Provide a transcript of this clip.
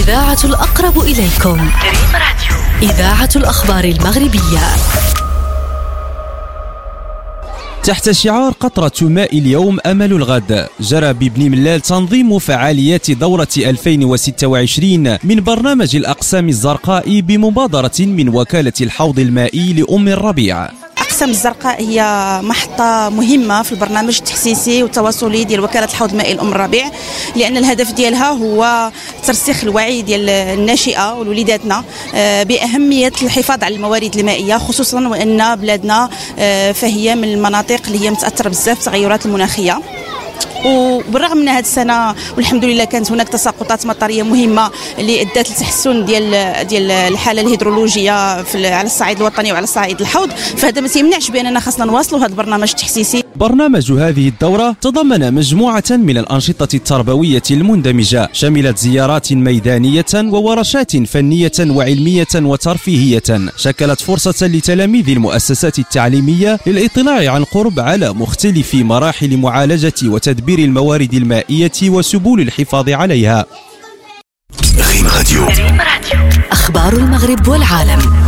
الإذاعة الأقرب إليكم. دريم راديو، إذاعة الأخبار المغربية. تحت شعار قطرة ماء اليوم أمل الغد، جرى ببني ملال تنظيم فعاليات دورة 2026 من برنامج الأقسام الزرقاء بمبادرة من وكالة الحوض المائي لأم الربيع. الأقسام الزرقاء هي محطة مهمة في البرنامج التحسيسي والتواصلي ديال وكالة الحوض المائي لأم الربيع، لأن الهدف ديالها هو ترسيخ الوعي ديال الناشئة ووليداتنا بأهمية الحفاظ على الموارد المائية، خصوصا وأن بلادنا فهي من المناطق اللي هي متأثرة بزاف بالتغيرات المناخية. وبالرغم من هذه السنه والحمد لله كانت هناك تساقطات مطريه مهمه اللي ادت لتحسن ديال الحاله الهيدرولوجيه على الصعيد الوطني وعلى الصعيد الحوض، فهذا ما تيمنعش باننا خاصنا نواصلوا هذا البرنامج التحسيسي. برنامج هذه الدوره تضمن مجموعه من الانشطه التربويه المندمجه، شملت زيارات ميدانيه وورشات فنيه وعلميه وترفيهيه، شكلت فرصه لتلاميذ المؤسسات التعليميه للاطلاع عن قرب على مختلف مراحل معالجه وتدبير الموارد المائية وسبل الحفاظ عليها. دريم راديو، أخبار المغرب والعالم.